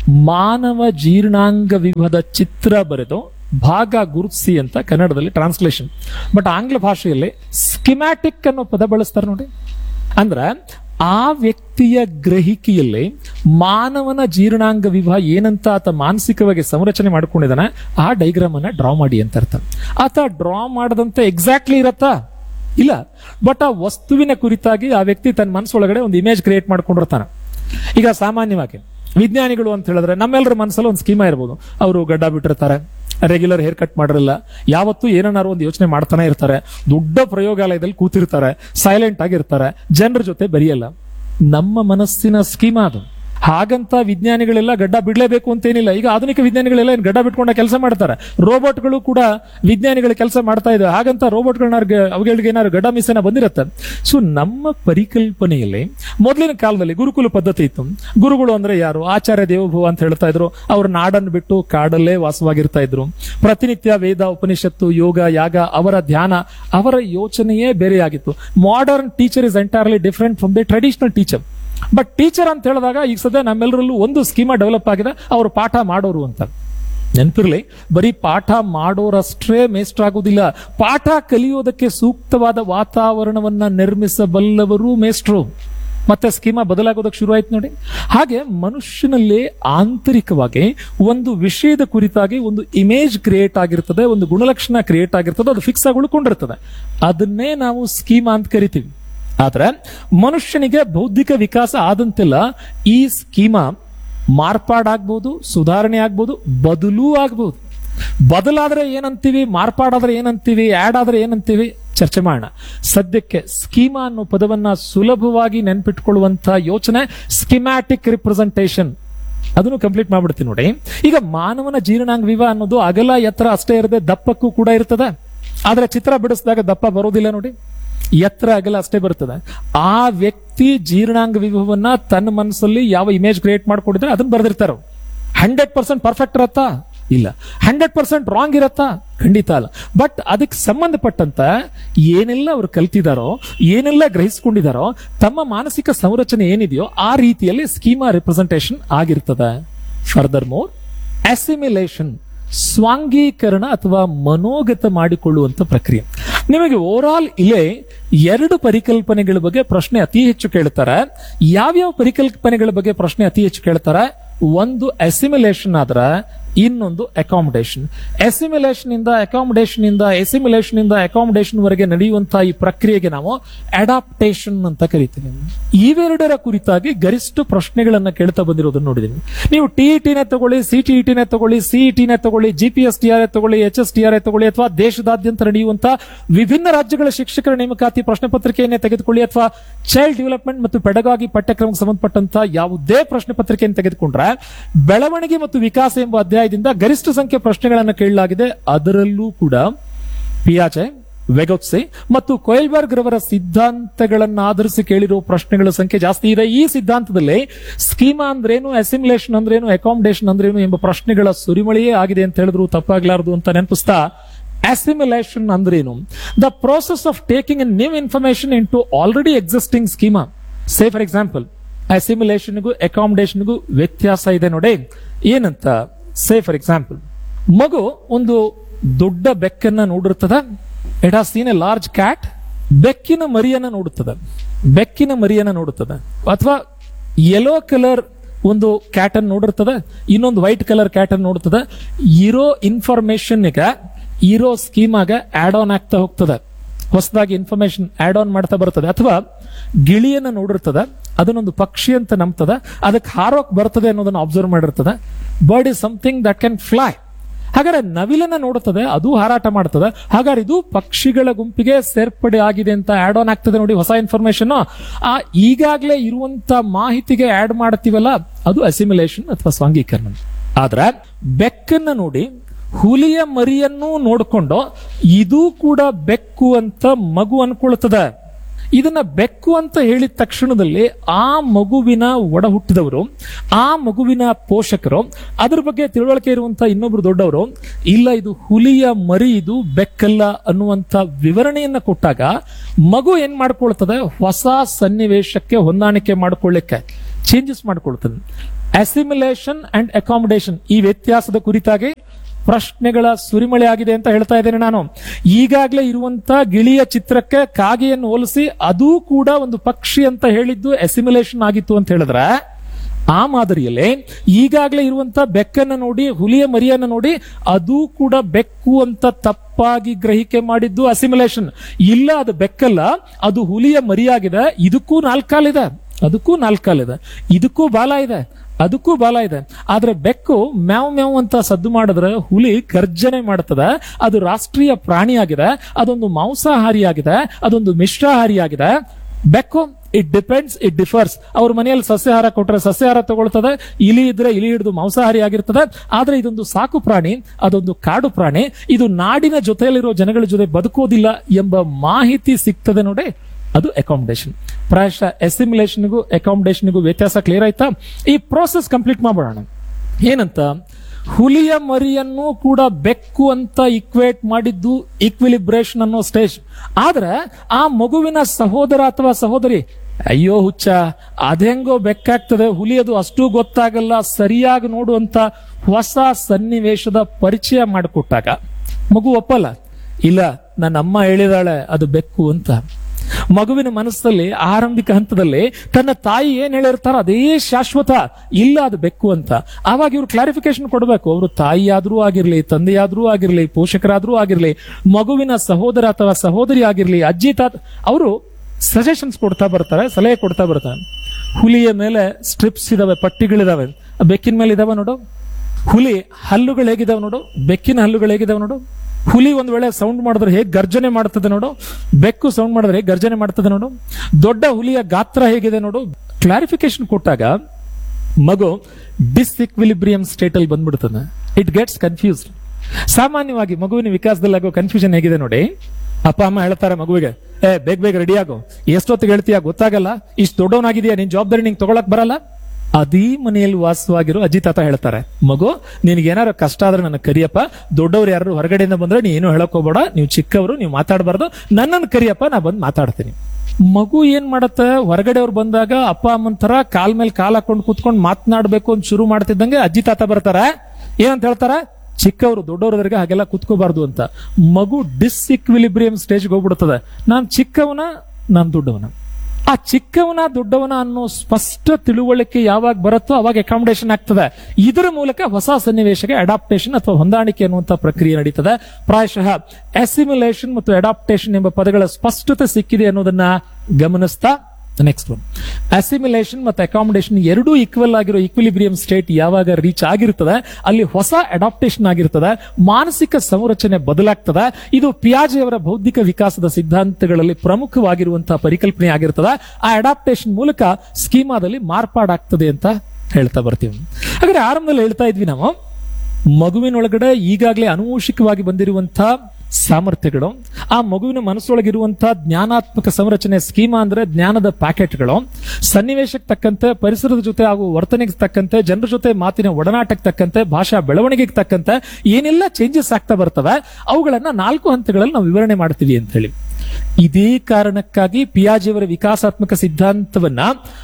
ಮಾನವ ಜೀರ್ಣಾಂಗ ವಿಭದ ಚಿತ್ರ ಬರೆದು ಭಾಗ ಗುರುತಿಸಿ ಅಂತ ಕನ್ನಡದಲ್ಲಿ ಟ್ರಾನ್ಸ್ಲೇಷನ್. ಬಟ್ ಆಂಗ್ಲ ಭಾಷೆಯಲ್ಲಿ ಸ್ಕಿಮ್ಯಾಟಿಕ್ ಅನ್ನೋ ಪದ ಬಳಸ್ತಾರೆ ನೋಡಿ. ಅಂದ್ರೆ ಆ ವ್ಯಕ್ತಿಯ ಗ್ರಹಿಕೆಯಲ್ಲಿ ಮಾನವನ ಜೀರ್ಣಾಂಗ ವಿಭಾಗ ಏನಂತ ಆತ ಮಾನಸಿಕವಾಗಿ ಸಂರಚನೆ ಮಾಡ್ಕೊಂಡಿದ್ದಾನೆ, ಆ ಡೈಗ್ರಾಮ್ ಅನ್ನ ಡ್ರಾ ಮಾಡಿ ಅಂತ ಅರ್ಥ. ಆತ ಡ್ರಾ ಮಾಡದಂತೆ ಎಕ್ಸಾಕ್ಟ್ಲಿ ಇರತ್ತಾ? ಇಲ್ಲ. ಬಟ್ ಆ ವಸ್ತುವಿನ ಕುರಿತಾಗಿ ಆ ವ್ಯಕ್ತಿ ತನ್ನ ಮನಸ್ಸೊಳಗಡೆ ಒಂದು ಇಮೇಜ್ ಕ್ರಿಯೇಟ್ ಮಾಡ್ಕೊಂಡಿರ್ತಾನೆ. ಈಗ ಸಾಮಾನ್ಯವಾಗಿ ವಿಜ್ಞಾನಿಗಳು ಅಂತ ಹೇಳಿದ್ರೆ ನಮ್ಮೆಲ್ಲರ ಮನಸ್ಸಲ್ಲಿ ಒಂದು ಸ್ಕೀಮಾ ಇರ್ಬೋದು. ಅವರು ಗಡ್ಡ ಬಿಟ್ಟಿರ್ತಾರೆ, ರೆಗ್ಯುಲರ್ ಹೇರ್ ಕಟ್ ಮಾಡಿರಲ್ಲ, ಯಾವತ್ತೂ ಏನನ್ನಾರು ಒಂದು ಯೋಚನೆ ಮಾಡ್ತಾನೆ ಇರ್ತಾರೆ, ದೊಡ್ಡ ಪ್ರಯೋಗಾಲಯದಲ್ಲಿ ಕೂತಿರ್ತಾರೆ, ಸೈಲೆಂಟ್ ಆಗಿರ್ತಾರೆ, ಜನರ ಜೊತೆ ಬೆರೆಯಲ್ಲ. ನಮ್ಮ ಮನಸ್ಸಿನ ಸ್ಕೀಮಾ ಅದು. ಹಾಗಂತ ವಿಜ್ಞಾನಿಗಳೆಲ್ಲ ಗಡ್ಡ ಬಿಡ್ಲೇಬೇಕು ಅಂತೇನಿಲ್ಲ. ಈಗ ಆಧುನಿಕ ವಿಜ್ಞಾನಿಗಳೆಲ್ಲ ಏನು ಗಡ್ಡ ಬಿಟ್ಕೊಂಡ ಕೆಲಸ ಮಾಡ್ತಾರೆ. ರೋಬೋಟ್ಗಳು ಕೂಡ ವಿಜ್ಞಾನಿಗಳ ಕೆಲಸ ಮಾಡ್ತಾ ಇದ್ದಾವೆ. ಹಾಗಂತ ರೋಬೋಟ್ಗಳನ್ನ ಅವುಗಳಿಗೆ ಏನಾದ್ರು ಗಡ್ಡ ಮಿಸನ ಬಂದಿರುತ್ತೆ. ಸೊ ನಮ್ಮ ಪರಿಕಲ್ಪನೆಯಲ್ಲಿ ಮೊದಲಿನ ಕಾಲದಲ್ಲಿ ಗುರುಕುಲ ಪದ್ಧತಿ ಇತ್ತು. ಗುರುಗಳು ಅಂದ್ರೆ ಯಾರು? ಆಚಾರ್ಯ ದೇವೋಭವ ಅಂತ ಹೇಳ್ತಾ ಇದ್ರು. ಅವ್ರ ನಾಡನ್ನು ಬಿಟ್ಟು ಕಾಡಲ್ಲೇ ವಾಸವಾಗಿರ್ತಾ ಇದ್ರು. ಪ್ರತಿನಿತ್ಯ ವೇದ, ಉಪನಿಷತ್ತು, ಯೋಗ, ಯಾಗ, ಅವರ ಧ್ಯಾನ, ಅವರ ಯೋಚನೆಯೇ ಬೇರೆಯಾಗಿತ್ತು. Modern teacher is entirely different from the traditional teacher. But teacher ಅಂತ ಹೇಳಿದಾಗ ಈಗ ಸದ್ಯ ನಮ್ಮೆಲ್ಲರಲ್ಲೂ ಒಂದು ಸ್ಕೀಮಾ ಡೆವಲಪ್ ಆಗಿದೆ, ಅವರು ಪಾಠ ಮಾಡೋರು ಅಂತ. ನೆನಪಿರ್ಲಿ, ಬರೀ ಪಾಠ ಮಾಡೋರಷ್ಟೇ ಮೇಸ್ಟ್ರ್ ಆಗುವುದಿಲ್ಲ, ಪಾಠ ಕಲಿಯೋದಕ್ಕೆ ಸೂಕ್ತವಾದ ವಾತಾವರಣವನ್ನ ನಿರ್ಮಿಸಬಲ್ಲವರು ಮೇಸ್ಟ್ರು. ಮತ್ತೆ ಸ್ಕೀಮಾ ಬದಲಾಗೋದಕ್ಕೆ ಶುರು ಆಯ್ತು ನೋಡಿ. ಹಾಗೆ ಮನುಷ್ಯನಲ್ಲಿ ಆಂತರಿಕವಾಗಿ ಒಂದು ವಿಷಯದ ಕುರಿತಾಗಿ ಒಂದು ಇಮೇಜ್ ಕ್ರಿಯೇಟ್ ಆಗಿರ್ತದೆ, ಒಂದು ಗುಣಲಕ್ಷಣ ಕ್ರಿಯೇಟ್ ಆಗಿರ್ತದೆ, ಅದು ಫಿಕ್ಸ್ ಆಗಿ ಉಳ್ಕೊಂಡಿರ್ತದೆ. ಅದನ್ನೇ ನಾವು ಸ್ಕೀಮಾ ಅಂತ ಕರಿತೀವಿ. ಆದ್ರೆ ಮನುಷ್ಯನಿಗೆ ಬೌದ್ಧಿಕ ವಿಕಾಸ ಆದಂತೆಲ್ಲ ಈ ಸ್ಕೀಮಾ ಮಾರ್ಪಾಡಾಗ್ಬೋದು, ಸುಧಾರಣೆ ಆಗ್ಬೋದು, ಬದಲೂ ಆಗ್ಬೋದು. ಬದಲಾದ್ರೆ ಏನಂತೀವಿ, ಮಾರ್ಪಾಡಾದ್ರೆ ಏನಂತೀವಿ, ಆಡ್ ಆದ್ರೆ ಏನಂತೀವಿ, ಚರ್ಚೆ ಮಾಡೋಣ. ಸದ್ಯಕ್ಕೆ ಸ್ಕೀಮಾ ಅನ್ನೋ ಪದವನ್ನ ಸುಲಭವಾಗಿ ನೆನ್ಪಿಟ್ಕೊಳ್ಳುವಂತ ಯೋಚನೆ ಸ್ಕಿಮ್ಯಾಟಿಕ್ ರಿಪ್ರೆಸೆಂಟೇಷನ್, ಅದನ್ನು ಕಂಪ್ಲೀಟ್ ಮಾಡ್ಬಿಡ್ತೀನಿ ನೋಡಿ. ಈಗ ಮಾನವನ ಜೀರ್ಣಾಂಗ ವಿಭಾಗ ಅನ್ನೋದು ಅಗಲ ಎತ್ತರ ಅಷ್ಟೇ ಇರದೆ ದಪ್ಪಕ್ಕೂ ಕೂಡ ಇರ್ತದೆ. ಆದ್ರೆ ಚಿತ್ರ ಬಿಡಿಸಿದಾಗ ದಪ್ಪ ಬರೋದಿಲ್ಲ ನೋಡಿ, ಎತ್ತರ ಅಗಲ ಅಷ್ಟೇ ಬರ್ತದೆ. ಆ ವ್ಯಕ್ತಿ ಜೀರ್ಣಾಂಗ ವಿಭವನ್ನ ತನ್ನ ಮನಸ್ಸಲ್ಲಿ ಯಾವ ಇಮೇಜ್ ಕ್ರಿಯೇಟ್ ಮಾಡ್ಕೊಂಡಿದ್ರೆ ಅದನ್ನ ಬರೆದಿರ್ತಾರ. ಹಂಡ್ರೆಡ್ ಪರ್ಸೆಂಟ್ ಪರ್ಫೆಕ್ಟ್ ಇರತ್ತಾ? ಇಲ್ಲ. ಹಂಡ್ರೆಡ್ ಪರ್ಸೆಂಟ್ ರಾಂಗ್ ಇರತ್ತಾ? ಖಂಡಿತ ಅಲ್ಲ. ಬಟ್ ಅದಕ್ಕೆ ಸಂಬಂಧಪಟ್ಟಂತ ಏನೆಲ್ಲ ಅವ್ರು ಕಲ್ತಿದಾರೋ, ಏನೆಲ್ಲ ಗ್ರಹಿಸ್ಕೊಂಡಿದಾರೋ, ತಮ್ಮ ಮಾನಸಿಕ ಸಂರಚನೆ ಏನಿದೆಯೋ ಆ ರೀತಿಯಲ್ಲಿ ಸ್ಕೀಮಾ ರಿಪ್ರೆಸೆಂಟೇಷನ್ ಆಗಿರ್ತದೆ. ಫರ್ದರ್ ಮೋರ್ ಅಸಿಮಿಲೇಷನ್, ಸ್ವಾಂಗೀಕರಣ ಅಥವಾ ಮನೋಗತ ಮಾಡಿಕೊಳ್ಳುವಂತ ಪ್ರಕ್ರಿಯೆ. ನಿಮಗೆ ಓವರ್ ಆಲ್ ಇಲ್ಲೇ ಎರಡು ಪರಿಕಲ್ಪನೆಗಳ ಬಗ್ಗೆ ಪ್ರಶ್ನೆ ಅತಿ ಹೆಚ್ಚು ಕೇಳ್ತಾರೆ. ಯಾವ್ಯಾವ ಪರಿಕಲ್ಪನೆಗಳ ಬಗ್ಗೆ ಪ್ರಶ್ನೆ ಅತಿ ಹೆಚ್ಚು ಕೇಳ್ತಾರೆ? ಒಂದು ಅಸಿಮಿಲೇಷನ್ ಆದ್ರೆ ಇನ್ನೊಂದು ಅಕಾಮಡೇಷನ್. ಅಸಿಮಿಲೇಷನ್ ಇಂದ ಅಕಾಮಡೇಷನ್ ಇಂದ ಎಸಿಮಿಲೇಷನ್ ಇಂದ ಅಕಾಮಡೇಷನ್ ವರೆಗೆ ನಡೆಯುವಂತಹ ಈ ಪ್ರಕ್ರಿಯೆಗೆ ನಾವು ಅಡಾಪ್ಟೇಷನ್ ಅಂತ ಕರಿತೀವಿ. ಇವೆರಡರ ಕುರಿತಾಗಿ ಗರಿಷ್ಠ ಪ್ರಶ್ನೆಗಳನ್ನ ಕೇಳ್ತಾ ಬಂದಿರೋದನ್ನ ನೋಡಿದೀವಿ. ನೀವು ಟಿಇಟಿನೇ ತಗೊಳ್ಳಿ, ಸಿಟಿಇಟಿನೇ ತಗೊಳ್ಳಿ, ಸಿಇಟಿನೇ ತಗೊಳ್ಳಿ, ಜಿಪಿಎಸ್ ಟಿಆರ್ಎ ತಗೊಳ್ಳಿ, ಎಚ್ ಎಸ್ ಟಿಆರ್ಎ ತಗೊಳ್ಳಿ, ಅಥವಾ ದೇಶದಾದ್ಯಂತ ನಡೆಯುವಂತಹ ವಿಭಿನ್ನ ರಾಜ್ಯಗಳ ಶಿಕ್ಷಕರ ನೇಮಕಾತಿ ಪ್ರಶ್ನೆ ಪತ್ರಿಕೆಯನ್ನೇ ತೆಗೆದುಕೊಳ್ಳಿ, ಅಥವಾ ಚೈಲ್ಡ್ ಡೆವಲಪ್ಮೆಂಟ್ ಮತ್ತು ಪೆಡಗಾಗಿ ಪಠ್ಯಕ್ರಮಕ್ಕೆ ಸಂಬಂಧಪಟ್ಟಂತಹ ಯಾವುದೇ ಪ್ರಶ್ನೆ ಪತ್ರಿಕೆಯನ್ನು ತೆಗೆದುಕೊಂಡ್ರೆ ಬೆಳವಣಿಗೆ ಮತ್ತು ವಿಕಾಸ ಎಂಬ ಅಧ್ಯಾಯದಿಂದ ಗರಿಷ್ಠ ಸಂಖ್ಯೆ ಪ್ರಶ್ನೆಗಳನ್ನು ಕೇಳಲಾಗಿದೆ. ಅದರಲ್ಲೂ ಕೂಡ ಪಿಯಾಜೆ, ವೆಗೊತ್ಸೆ ಮತ್ತು ಕೊಯಲ್ಬರ್ಗ್ ರವರ ಸಿದ್ಧಾಂತಗಳನ್ನು ಆಧರಿಸಿ ಕೇಳಿರುವ ಪ್ರಶ್ನೆಗಳ ಸಂಖ್ಯೆ ಜಾಸ್ತಿ ಇದೆ. ಈ ಸಿದ್ಧಾಂತದಲ್ಲಿ ಸ್ಕೀಮಾ ಅಂದ್ರೇನು, ಅಸಿಮಿಲೇಷನ್ ಅಂದ್ರೇನು, ಅಕಾಮಡೇಷನ್ ಅಂದ್ರೇನು ಎಂಬ ಪ್ರಶ್ನೆಗಳ ಸುರಿಮಳೆಯೇ ಆಗಿದೆ ಅಂತ ಹೇಳಿದ್ರು ತಪ್ಪಾಗ್ಲಾರದು ಅಂತ ನೆನಪಿಸ್ತಾ, ಅಸಿಮಿಲೇಷನ್ ಅಂದ್ರೇನು? The process of taking A new information in to already existing schema. Say for example, ಅಸಿಮಿಲೇಷನ್ಗೂ ಅಕಾಮಡೇಷನ್ಗೂ ವ್ಯತ್ಯಾಸ ಇದೆ ನೋಡಿ. ಏನಂತ? ಸೇ ಫಾರ್ ಎಕ್ಸಾಂಪಲ್, ಮಗು ಒಂದು ದೊಡ್ಡ ಬೆಕ್ಕನ್ನ ನೋಡಿರ್ತದ. It has scene A large cat. ಬೆಕ್ಕಿನ ಮರಿಯನ್ನ ನೋಡುತ್ತದೆ, ಬೆಕ್ಕಿನ ಮರಿಯನ್ನ ನೋಡುತ್ತದೆ. ಅಥವಾ ಯೆಲ್ಲೋ ಕಲರ್ ಒಂದು ಕ್ಯಾಟ್ ಅನ್ನು ನೋಡಿರ್ತದೆ, ಇನ್ನೊಂದು ವೈಟ್ ಕಲರ್ ಕ್ಯಾಟ್ ಅನ್ನು ನೋಡುತ್ತದೆ. ಇರೋ ಇನ್ಫಾರ್ಮೇಶನ್ ಇರೋ ಸ್ಕೀಮಾಗ ಆಡ್ ಆನ್ ಆಗ್ತಾ ಹೋಗ್ತದೆ, ಹೊಸದಾಗಿ ಇನ್ಫಾರ್ಮೇಶನ್ ಆಡ್ ಆನ್ ಮಾಡ್ತಾ ಬರ್ತದೆ. ಅಥವಾ ಗಿಳಿಯನ್ನ ನೋಡಿರ್ತದೆ, ಅದನ್ನೊಂದು ಪಕ್ಷಿ ಅಂತ ನಂಬ್ತದೆ, ಅದಕ್ಕೆ ಹಾರೋಕ್ ಬರ್ತದೆ ಅನ್ನೋದನ್ನ observe ಮಾಡಿರ್ತದೆ. Bird is something that can fly. ಹಾಗಾದ್ರೆ ನವಿಲನ್ನ ನೋಡುತ್ತದೆ, ಅದು ಹಾರಾಟ ಮಾಡ್ತದೆ. ಹಾಗಾದ್ರೆ ಇದು ಪಕ್ಷಿಗಳ ಗುಂಪಿಗೆ ಸೇರ್ಪಡೆ ಆಗಿದೆ ಅಂತ ಆಡ್ ಆನ್ ಆಗ್ತದೆ ನೋಡಿ, ಹೊಸ ಇನ್ಫಾರ್ಮೇಶನ್. ಆ ಈಗಾಗಲೇ ಇರುವಂತ ಮಾಹಿತಿಗೆ ಆಡ್ ಮಾಡ್ತೀವಲ್ಲ, ಅದು ಅಸಿಮಿಲೇಷನ್ ಅಥವಾ ಸ್ವಾಂಗೀಕರಣ. ಆದ್ರೆ ಬೆಕ್ಕನ್ನ ನೋಡಿ ಹುಲಿಯ ಮರಿಯನ್ನು ನೋಡಿಕೊಂಡು ಇದು ಕೂಡ ಬೆಕ್ಕು ಅಂತ ಮಗು ಅನ್ಕೊಳ್ತದೆ. ಇದನ್ನ ಬೆಕ್ಕು ಅಂತ ಹೇಳಿದ ತಕ್ಷಣದಲ್ಲಿ ಆ ಮಗುವಿನ ಒಡ ಹುಟ್ಟಿದವರು, ಆ ಮಗುವಿನ ಪೋಷಕರು, ಅದ್ರ ಬಗ್ಗೆ ತಿಳುವಳಿಕೆ ಇರುವಂತ ಇನ್ನೊಬ್ರು ದೊಡ್ಡವರು, ಇಲ್ಲ ಇದು ಹುಲಿಯ ಮರಿ, ಇದು ಬೆಕ್ಕಲ್ಲ ಅನ್ನುವಂತ ವಿವರಣೆಯನ್ನ ಕೊಟ್ಟಾಗ ಮಗು ಏನ್ ಮಾಡ್ಕೊಳ್ತದೆ? ಹೊಸ ಸನ್ನಿವೇಶಕ್ಕೆ ಹೊಂದಾಣಿಕೆ ಮಾಡ್ಕೊಳ್ಳಿಕ್ಕೆ ಚೇಂಜಸ್ ಮಾಡ್ಕೊಳ್ತದೆ. ಅಸಿಮಿಲೇಷನ್ ಅಂಡ್ ಅಕಾಮಿಡೇಷನ್, ಈ ವ್ಯತ್ಯಾಸದ ಕುರಿತಾಗಿ ಪ್ರಶ್ನೆಗಳ ಸುರಿಮಳೆ ಆಗಿದೆ ಅಂತ ಹೇಳ್ತಾ ಇದ್ದೇನೆ ನಾನು. ಈಗಾಗಲೇ ಇರುವಂತ ಗಿಳಿಯ ಚಿತ್ರಕ್ಕೆ ಕಾಗೆಯನ್ನು ಹೋಲಿಸಿ ಅದೂ ಕೂಡ ಒಂದು ಪಕ್ಷಿ ಅಂತ ಹೇಳಿದ್ದು ಅಸಿಮಿಲೇಷನ್ ಆಗಿತ್ತು ಅಂತ ಹೇಳಿದ್ರೆ, ಆ ಮಾದರಿಯಲ್ಲಿ ಈಗಾಗಲೇ ಇರುವಂತ ಬೆಕ್ಕನ್ನು ನೋಡಿ, ಹುಲಿಯ ಮರಿಯನ್ನು ನೋಡಿ ಅದು ಕೂಡ ಬೆಕ್ಕು ಅಂತ ತಪ್ಪಾಗಿ ಗ್ರಹಿಕೆ ಮಾಡಿದ್ದು ಅಸಿಮಿಲೇಷನ್. ಇಲ್ಲ, ಅದು ಬೆಕ್ಕಲ್ಲ, ಅದು ಹುಲಿಯ ಮರಿಯಾಗಿದೆ. ಇದಕ್ಕೂ ನಾಲ್ಕಾಲಿದೆ, ಅದಕ್ಕೂ ನಾಲ್ಕಾಲಿದೆ, ಇದಕ್ಕೂ ಬಾಲ ಇದೆ, ಅದಕ್ಕೂ ಬಾಲ ಇದೆ. ಆದ್ರೆ ಬೆಕ್ಕು ಮ್ಯಾವ್ ಮ್ಯಾವ್ ಅಂತ ಸದ್ದು ಮಾಡಿದ್ರೆ ಹುಲಿ ಗರ್ಜನೆ ಮಾಡ್ತದೆ. ಅದು ರಾಷ್ಟ್ರೀಯ ಪ್ರಾಣಿಯಾಗಿದೆ, ಅದೊಂದು ಮಾಂಸಾಹಾರಿಯಾಗಿದೆ, ಅದೊಂದು ಮಿಶ್ರಾಹಾರಿಯಾಗಿದೆ. ಬೆಕ್ಕು ಇಟ್ ಡಿಪೆಂಡ್ಸ್, ಇಟ್ ಡಿಫರ್ಸ್. ಅವ್ರ ಮನೆಯಲ್ಲಿ ಸಸ್ಯಾಹಾರ ಕೊಟ್ರೆ ಸಸ್ಯಾಹಾರ ತಗೊಳ್ತದೆ, ಇಲಿ ಇದ್ರೆ ಇಲಿ ಹಿಡಿದು ಮಾಂಸಾಹಾರಿ ಆಗಿರ್ತದೆ. ಆದ್ರೆ ಇದೊಂದು ಸಾಕು ಪ್ರಾಣಿ, ಅದೊಂದು ಕಾಡು ಪ್ರಾಣಿ, ಇದು ನಾಡಿನ ಜೊತೆಯಲ್ಲಿರೋ ಜನಗಳ ಜೊತೆ ಬದುಕೋದಿಲ್ಲ ಎಂಬ ಮಾಹಿತಿ ಸಿಗ್ತದೆ ನೋಡಿ, ಅದು ಅಕಾಮಿಡೇಷನ್. ಪ್ರಾಯಶಃ ಅಸಿಮಿಲೇಷನ್ಗೂ ಅಕಾಮಿಡೇಷನ್ಗೂ ವ್ಯತ್ಯಾಸ ಕ್ಲಿಯರ್ ಆಯ್ತಾ? ಈ ಪ್ರೋಸೆಸ್ ಕಂಪ್ಲೀಟ್ ಮಾಡ್ಬಿಡೋಣ. ಏನಂತ, ಹುಲಿಯ ಮರಿಯನ್ನು ಕೂಡ ಬೆಕ್ಕು ಅಂತ ಇಕ್ವೇಟ್ ಮಾಡಿದ್ದು ಈಕ್ವಿಲಿಬ್ರೇಷನ್ ಅನ್ನೋ ಸ್ಟೇಜ್. ಆದ್ರೆ ಆ ಮಗುವಿನ ಸಹೋದರ ಅಥವಾ ಸಹೋದರಿ, ಅಯ್ಯೋ ಹುಚ್ಚ, ಅದೆಂಗೋ ಬೆಕ್ಕಾಗ್ತದೆ, ಹುಲಿಯದು ಅಷ್ಟು ಗೊತ್ತಾಗಲ್ಲ, ಸರಿಯಾಗಿ ನೋಡುವಂತ ಹೊಸ ಸನ್ನಿವೇಶದ ಪರಿಚಯ ಮಾಡಿಕೊಟ್ಟಾಗ ಮಗು ಒಪ್ಪಲ್ಲ. ಇಲ್ಲ, ನನ್ನ ಅಮ್ಮ ಹೇಳಿದಾಳೆ ಅದು ಬೆಕ್ಕು ಅಂತ. ಮಗುವಿನ ಮನಸ್ಸಲ್ಲಿ ಆರಂಭಿಕ ಹಂತದಲ್ಲಿ ತನ್ನ ತಾಯಿ ಏನ್ ಹೇಳಿರ್ತಾರ ಅದೇ ಶಾಶ್ವತ, ಇಲ್ಲ ಅದು ಬೆಕ್ಕು ಅಂತ. ಆವಾಗ ಇವ್ರು ಕ್ಲಾರಿಫಿಕೇಶನ್ ಕೊಡಬೇಕು. ಅವರು ತಾಯಿಯಾದ್ರೂ ಆಗಿರ್ಲಿ, ತಂದೆಯಾದ್ರೂ ಆಗಿರ್ಲಿ, ಪೋಷಕರಾದ್ರೂ ಆಗಿರ್ಲಿ, ಮಗುವಿನ ಸಹೋದರ ಅಥವಾ ಸಹೋದರಿ ಆಗಿರ್ಲಿ, ಅಜ್ಜಿ ತಾತ, ಅವರು ಸಜೆಷನ್ಸ್ ಕೊಡ್ತಾ ಬರ್ತಾರೆ, ಸಲಹೆ ಕೊಡ್ತಾ ಬರ್ತಾರೆ. ಹುಲಿಯ ಮೇಲೆ ಸ್ಟ್ರಿಪ್ಸ್ ಇದಾವೆ, ಪಟ್ಟಿಗಳಿದಾವೆ, ಬೆಕ್ಕಿನ ಮೇಲೆ ಇದಾವೆ ನೋಡು. ಹುಲಿ ಹಲ್ಲುಗಳು ಹೇಗಿದಾವೆ ನೋಡು, ಬೆಕ್ಕಿನ ಹಲ್ಲುಗಳು ಹೇಗಿದಾವೆ ನೋಡು. ಹುಲಿ ಒಂದ್ ವೇಳೆ ಸೌಂಡ್ ಮಾಡಿದ್ರೆ ಹೇಗೆ ಗರ್ಜನೆ ಮಾಡ್ತದೆ ನೋಡು, ಬೆಕ್ಕು ಸೌಂಡ್ ಮಾಡಿದ್ರೆ ಹೇಗೆ ಗರ್ಜನೆ ಮಾಡ್ತದೆ ನೋಡು. ದೊಡ್ಡ ಹುಲಿಯ ಗಾತ್ರ ಹೇಗಿದೆ ನೋಡು. ಕ್ಲಾರಿಫಿಕೇಶನ್ ಕೊಟ್ಟಾಗ ಮಗು ಡಿಸ್ಇಕ್ವಿಲಿಬ್ರಿಯಂ ಸ್ಟೇಟ್ ಅಲ್ಲಿ ಬಂದ್ಬಿಡ್ತದೆ. It gets confused. ಸಾಮಾನ್ಯವಾಗಿ ಮಗುವಿನ ವಿಕಾಸದಲ್ಲಿ ಆಗೋ ಕನ್ಫ್ಯೂಷನ್ ಹೇಗಿದೆ ನೋಡಿ. ಅಪ್ಪ ಅಮ್ಮ ಹೇಳ್ತಾರೆ ಮಗುವಿಗೆ, ಏ ಬೇಗ ಬೇಗ ರೆಡಿ ಆಗೋ, ಎಷ್ಟೊತ್ತಿಗೆ ಹೇಳ್ತೀಯ ಗೊತ್ತಾಗಲ್ಲ, ಇಷ್ಟು ದೊಡ್ಡವನಾಗಿದೆಯಾ, ನಿನ್ ಜವಾಬ್ದಾರಿ ನಿಂಗೆ ತಗೊಳಕ್ ಬರಲ್ಲ. ಅದೇ ಮನೆಯಲ್ಲಿ ವಾಸವಾಗಿರೋ ಅಜ್ಜಿ ತಾತ ಹೇಳ್ತಾರೆ, ಮಗು ನಿನ್ಗೆ ಏನಾರು ಕಷ್ಟ ಆದ್ರೆ ನನಗೆ ಕರಿಯಪ್ಪ, ದೊಡ್ಡವ್ರು ಯಾರು ಹೊರಗಡೆಯಿಂದ ಬಂದ್ರೆ ನೀ ಏನು ಹೇಳಕ್ ಹೋಗ್ಬೇಡ, ನೀವು ಚಿಕ್ಕವರು, ನೀವು ಮಾತಾಡಬಾರ್ದು, ನನ್ನನ್ನು ಕರಿಯಪ್ಪ, ನಾ ಬಂದು ಮಾತಾಡ್ತೀನಿ. ಮಗು ಏನ್ ಮಾಡತ್ತೆ, ಹೊರಗಡೆ ಅವ್ರು ಬಂದಾಗ ಅಪ್ಪ ಅಮ್ಮನ ತರ ಕಾಲ್ ಮೇಲೆ ಕಾಲ್ ಹಾಕೊಂಡು ಕೂತ್ಕೊಂಡು ಮಾತನಾಡ್ಬೇಕು ಅಂತ ಶುರು ಮಾಡ್ತಿದ್ದಂಗೆ ಅಜ್ಜಿ ತಾತ ಬರ್ತಾರೆ. ಏನಂತ ಹೇಳ್ತಾರೆ, ಚಿಕ್ಕವರು ದೊಡ್ಡವ್ರವರೆಗೆ ಹಾಗೆಲ್ಲ ಕೂತ್ಕೋಬಾರ್ದು ಅಂತ. ಮಗು ಡಿಸ್ಇಕ್ವಿಲಿಬ್ರಿಯಂ ಸ್ಟೇಜ್ಗೆ ಹೋಗ್ಬಿಡ್ತದೆ. ನಾನ್ ಚಿಕ್ಕವನ, ನಾನ್ ದೊಡ್ಡವನ. ಆ ಚಿಕ್ಕವನ ದೊಡ್ಡವನ ಅನ್ನೋ ಸ್ಪಷ್ಟ ತಿಳುವಳಿಕೆ ಯಾವಾಗ ಬರುತ್ತೋ ಅವಾಗ ಅಕಾಮಿಡೇಷನ್ ಆಗ್ತದೆ. ಇದರ ಮೂಲಕ ಹೊಸ ಸನ್ನಿವೇಶಕ್ಕೆ ಅಡಾಪ್ಟೇಷನ್ ಅಥವಾ ಹೊಂದಾಣಿಕೆ ಅನ್ನುವಂಥ ಪ್ರಕ್ರಿಯೆ ನಡೀತದೆ. ಪ್ರಾಯಶಃ ಅಸಿಮಿಲೇಷನ್ ಮತ್ತು ಅಡಾಪ್ಟೇಷನ್ ಎಂಬ ಪದಗಳ ಸ್ಪಷ್ಟತೆ ಸಿಕ್ಕಿದೆ ಅನ್ನೋದನ್ನ ಗಮನಿಸ್ತಾ ನೆಕ್ಸ್ಟ್ ಒನ್, ಅಸಿಮಿಲೇಷನ್ ಮತ್ತು ಅಕಾಮಿಡೇಷನ್ ಎರಡೂ ಈಕ್ವಲ್ ಆಗಿರೋ ಈಕ್ವಿಲಿಬ್ರಿಯಂ ಸ್ಟೇಟ್ ಯಾವಾಗ ರೀಚ್ ಆಗಿರ್ತದೆ ಅಲ್ಲಿ ಹೊಸ ಅಡಾಪ್ಟೇಷನ್ ಆಗಿರ್ತದೆ, ಮಾನಸಿಕ ಸಂರಚನೆ ಬದಲಾಗ್ತದೆ. ಇದು ಪಿಯಾಜೆ ಅವರ ಬೌದ್ಧಿಕ ವಿಕಾಸದ ಸಿದ್ಧಾಂತಗಳಲ್ಲಿ ಪ್ರಮುಖವಾಗಿರುವಂತಹ ಪರಿಕಲ್ಪನೆ ಆಗಿರ್ತದೆ. ಆ ಅಡಾಪ್ಟೇಷನ್ ಮೂಲಕ ಸ್ಕೀಮಾದಲ್ಲಿ ಮಾರ್ಪಾಡಾಗ್ತದೆ ಅಂತ ಹೇಳ್ತಾ ಬರ್ತೀವಿ. ಹಾಗಾದ್ರೆ ಆರಂಭದಲ್ಲಿ ಹೇಳ್ತಾ ಇದ್ವಿ ನಾವು, ಮಗುವಿನೊಳಗಡೆ ಈಗಾಗಲೇ ಅನುವಂಶಿಕವಾಗಿ ಬಂದಿರುವಂತಹ ಸಾಮರ್ಥ್ಯಗಳು, ಆ ಮಗುವಿನ ಮನಸ್ಸೊಳಗಿರುವಂತಹ ಜ್ಞಾನಾತ್ಮಕ ಸಂರಚನೆ, ಸ್ಕೀಮಾ ಅಂದ್ರೆ ಜ್ಞಾನದ ಪ್ಯಾಕೆಟ್ಗಳು, ಸನ್ನಿವೇಶಕ್ಕೆ ತಕ್ಕಂತೆ, ಪರಿಸರದ ಜೊತೆ ಹಾಗೂ ವರ್ತನೆಗೆ ತಕ್ಕಂತೆ, ಜನರ ಜೊತೆ ಮಾತಿನ ಒಡನಾಟಕ್ಕೆ ತಕ್ಕಂತೆ, ಭಾಷಾ ಬೆಳವಣಿಗೆಗೆ ತಕ್ಕಂತೆ ಏನೆಲ್ಲ ಚೇಂಜಸ್ ಆಗ್ತಾ ಬರ್ತವೆ ಅವುಗಳನ್ನ ನಾಲ್ಕು ಹಂತಗಳಲ್ಲಿ ನಾವು ವಿವರಣೆ ಮಾಡ್ತೀವಿ ಅಂತ ಹೇಳಿ. ಇದೇ ಕಾರಣಕ್ಕಾಗಿ ಪಿಯಾಜೆಯವರ ವಿಕಾಸಾತ್ಮಕ ಸಿದ್ಧಾಂತವನ್ನ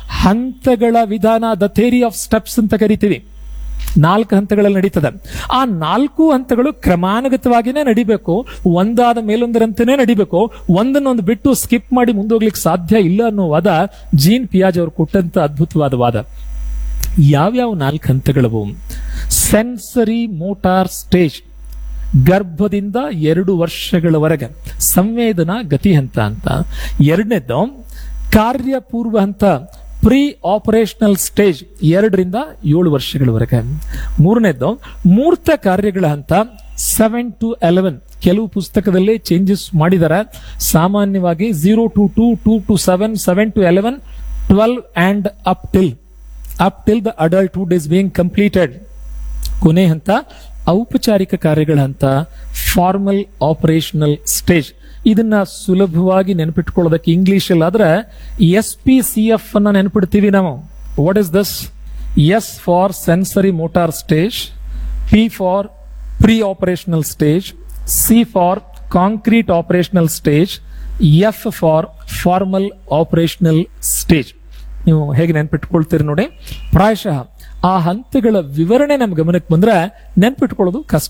ಹಂತಗಳ ವಿಧಾನ, ದ ಥಿಯರಿ ಆಫ್ ಸ್ಟೆಪ್ಸ್ ಅಂತ ಕರಿತೀವಿ. ನಾಲ್ಕು ಹಂತಗಳಲ್ಲಿ ನಡೀತದೆ. ಆ ನಾಲ್ಕು ಹಂತಗಳು ಕ್ರಮಾನುಗತವಾಗಿನೇ ನಡಿಬೇಕು, ಒಂದಾದ ಮೇಲೊಂದರಂತೆನೇ ನಡಿಬೇಕು. ಒಂದನ್ನೊಂದು ಬಿಟ್ಟು ಸ್ಕಿಪ್ ಮಾಡಿ ಮುಂದೋಗ್ಲಿಕ್ಕೆ ಸಾಧ್ಯ ಇಲ್ಲ ಅನ್ನೋ ವಾದ ಜೀನ್ ಪಿಯಾಜೆ ಅವರು ಕೊಟ್ಟಂತ ಅದ್ಭುತವಾದ ವಾದ. ಯಾವ್ಯಾವ ನಾಲ್ಕು ಹಂತಗಳವು? ಸೆನ್ಸರಿ ಮೋಟಾರ್ ಸ್ಟೇಜ್, ಗರ್ಭದಿಂದ ಎರಡು ವರ್ಷಗಳವರೆಗೆ ಸಂವೇದನಾ ಗತಿ ಹಂತ ಅಂತ. ಎರಡನೇದು ಕಾರ್ಯಪೂರ್ವ ಹಂತ, ಪ್ರೀ ಆಪರೇಷನಲ್ ಸ್ಟೇಜ್, ಎರಡರಿಂದ ಏಳು ವರ್ಷಗಳವರೆಗೆ. ಮೂರನೇದು ಮೂರ್ತ ಕಾರ್ಯಗಳ ಹಂತ, ಸೆವೆನ್ ಟು ಎಲೆವೆನ್. ಕೆಲವು ಪುಸ್ತಕದಲ್ಲಿ ಚೇಂಜಸ್ ಮಾಡಿದ್ದಾರೆ. ಸಾಮಾನ್ಯವಾಗಿ zero to to, two to seven, seven to eleven, twelve and up till up till the adulthood is being completed. ಕೊನೆ ಹಂತ ಔಪಚಾರಿಕ ಕಾರ್ಯಗಳ ಹಂತ, ಫಾರ್ಮಲ್ ಆಪರೇಷನಲ್ ಸ್ಟೇಜ್. ಇದನ್ನ ಸುಲಭವಾಗಿ ನೆನಪಿಟ್ಕೊಳ್ಳೋದಕ್ಕೆ ಇಂಗ್ಲಿಷ್ ಅಲ್ಲಿ ಆದ್ರೆ ಎಸ್ ಪಿ ಸಿ ಎಫ್ ಅನ್ನ ನೆನಪಿಡ್ತೀವಿ ನಾವು. What is this? S for sensory motor stage, P for pre operational stage, C for concrete operational stage, F for formal operational stage. ನೀವು ಹೇಗೆ ನೆನ್ಪಿಟ್ಕೊಳ್ತೀರಿ ನೋಡಿ. ಪ್ರಾಯಶಃ ಆ ಹಂತಗಳ ವಿವರಣೆ ನಮ್ಮ ಗಮನಕ್ಕೆ ಬಂದ್ರೆ ನೆನ್ಪಿಟ್ಕೊಳ್ಳೋದು ಕಷ್ಟ.